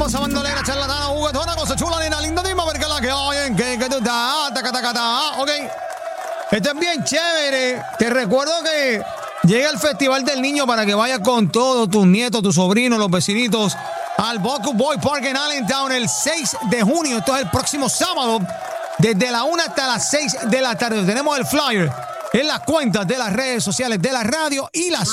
hermosa bandolera, charlatana, juguetona, cosa chula, nena, linda, dime, porque la que oyen, que tú estás, taca, ok. Esto es bien chévere. Te recuerdo que llega el Festival del Niño para que vayas con todos tus nietos, tus sobrinos, los vecinitos al Bocus Boy Park en Allentown el 6 de junio. Esto es el próximo sábado, desde la 1 hasta las 6 de la tarde. Tenemos el flyer en las cuentas de las redes sociales de la radio y las